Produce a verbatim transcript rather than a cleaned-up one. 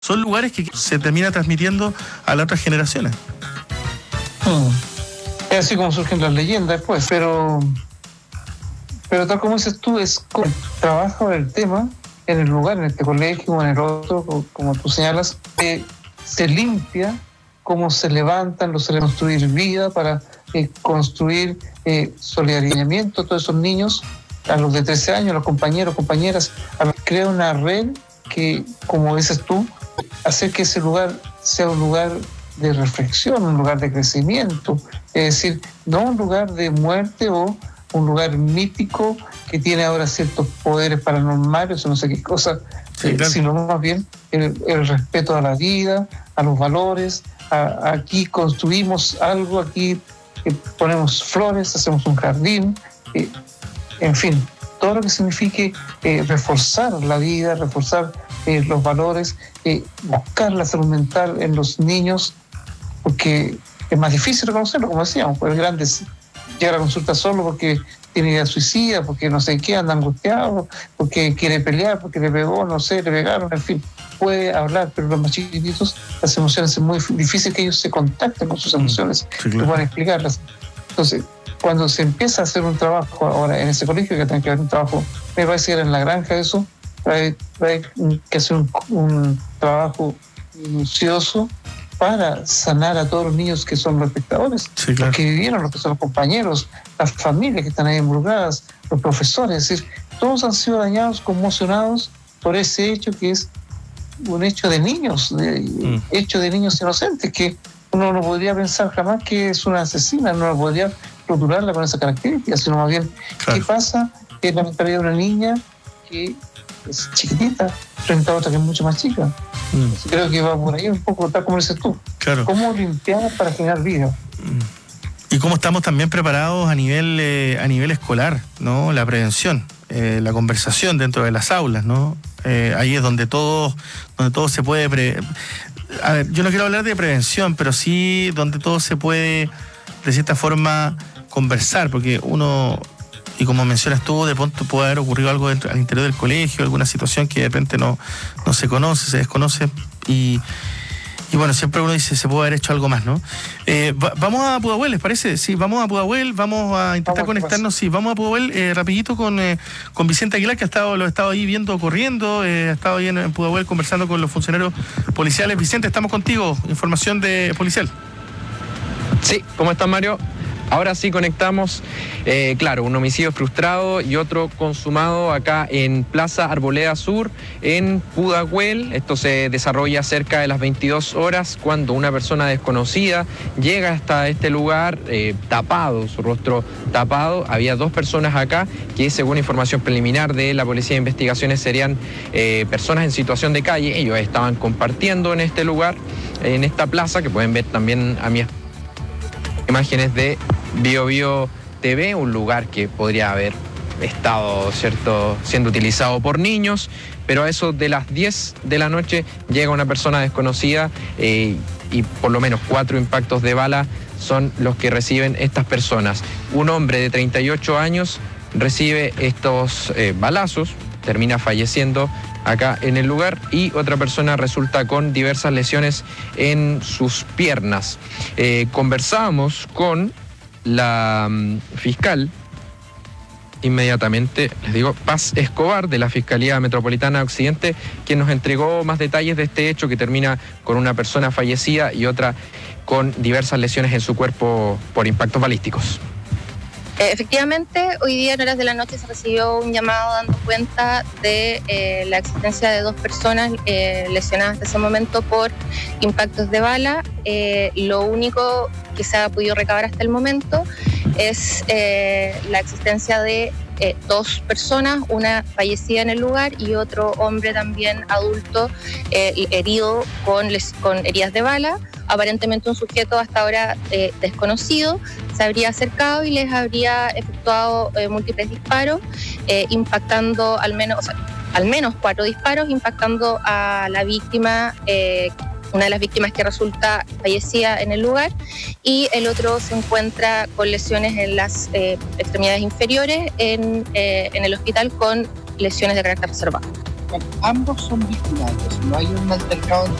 son lugares que se termina transmitiendo a las otras generaciones. Hmm. Es así como surgen las leyendas después, pero pero tal como dices tú, es como el trabajo del tema en el lugar, en este colegio o en el otro, como tú señalas, eh, se limpia cómo se levantan, los se construir vida para eh, construir eh, solidarizamiento a todos esos niños, a los de trece años, a los compañeros, compañeras, a los que crea una red que, como dices tú, hacer que ese lugar sea un lugar de reflexión, un lugar de crecimiento, es decir, no un lugar de muerte o un lugar mítico que tiene ahora ciertos poderes paranormales o no sé qué cosa, sí, eh, claro. Sino más bien el, el respeto a la vida, a los valores. A, aquí construimos algo, aquí eh, ponemos flores, hacemos un jardín, eh, en fin, todo lo que signifique eh, reforzar la vida, reforzar eh, los valores, eh, buscar la salud mental en los niños, porque es más difícil reconocerlo, como decíamos, pues el grande llega a la consulta solo porque tiene idea suicida, porque no sé qué, anda angustiado, porque quiere pelear, porque le pegó, no sé, le pegaron, en fin, puede hablar, pero los más chiquititos, las emociones es muy difícil que ellos se contacten con sus emociones, sí, claro. Y puedan explicarlas. Entonces, cuando se empieza a hacer un trabajo ahora en ese colegio, que tiene que haber un trabajo, me parece que era en la granja eso, hay, hay que hacer un, un trabajo minucioso para sanar a todos los niños que son los espectadores, sí, claro. Los que vivieron, los que son los compañeros, las familias que están ahí involucradas, los profesores, es decir, todos han sido dañados, conmocionados por ese hecho que es un hecho de niños, de, mm. hecho de niños inocentes, que uno no podría pensar jamás que es una asesina, no podría rotularla con esa característica, sino más bien, claro. ¿Qué pasa en la mentalidad de una niña que es chiquitita frente a otra que es mucho más chica? Mm. Creo que va por ahí un poco, tal como dices tú. Claro. ¿Cómo limpiar para generar vida? Mm. Y cómo estamos también preparados a nivel eh, a nivel escolar, ¿no? La prevención, eh, la conversación dentro de las aulas, ¿no? Eh, ahí es donde todo, donde todo se puede... Pre... A ver, yo no quiero hablar de prevención, pero sí donde todo se puede, de cierta forma, conversar, porque uno... Y como mencionas tú, de pronto puede haber ocurrido algo dentro, al interior del colegio, alguna situación que de repente no, no se conoce, se desconoce, y, y bueno, siempre uno dice, se puede haber hecho algo más, ¿no? Eh, va, vamos a Pudahuel, ¿les parece? Sí, vamos a Pudahuel, vamos a intentar vamos, conectarnos, sí, vamos a Pudahuel, eh, rapidito con, eh, con Vicente Aguilar, que ha estado, lo ha estado ahí viendo, corriendo, eh, ha estado ahí en, en Pudahuel conversando con los funcionarios policiales. Vicente, estamos contigo, información de policial. Sí, ¿cómo estás, Mario? Ahora sí conectamos, eh, claro, un homicidio frustrado y otro consumado acá en Plaza Arboleda Sur, en Pudahuel. Esto se desarrolla cerca de las veintidós horas, cuando una persona desconocida llega hasta este lugar eh, tapado, su rostro tapado. Había dos personas acá que, según información preliminar de la Policía de Investigaciones, serían eh, personas en situación de calle. Ellos estaban compartiendo en este lugar, en esta plaza, que pueden ver también a mi imágenes de Bio Bio T V, un lugar que podría haber estado, ¿cierto?, siendo utilizado por niños, pero a eso de las diez de la noche llega una persona desconocida eh, y por lo menos cuatro impactos de bala son los que reciben estas personas. Un hombre de treinta y ocho años recibe estos eh, balazos, termina falleciendo acá en el lugar, y otra persona resulta con diversas lesiones en sus piernas. Eh, conversábamos con la um, fiscal, inmediatamente, les digo, Paz Escobar, de la Fiscalía Metropolitana Occidente, quien nos entregó más detalles de este hecho, que termina con una persona fallecida y otra con diversas lesiones en su cuerpo por impactos balísticos. Efectivamente, hoy día en horas de la noche se recibió un llamado dando cuenta de eh, la existencia de dos personas eh, lesionadas hasta ese momento por impactos de bala. Eh, lo único que se ha podido recabar hasta el momento es eh, la existencia de eh, dos personas, una fallecida en el lugar y otro hombre también adulto eh, herido con, les, con heridas de bala. Aparentemente un sujeto hasta ahora eh, desconocido se habría acercado y les habría efectuado eh, múltiples disparos, eh, impactando al menos, o sea, al menos cuatro disparos, impactando a la víctima, eh, una de las víctimas que resulta fallecida en el lugar, y el otro se encuentra con lesiones en las eh, extremidades inferiores en, eh, en el hospital con lesiones de carácter reservado. cual ambos son víctimas, entonces no hay un altercado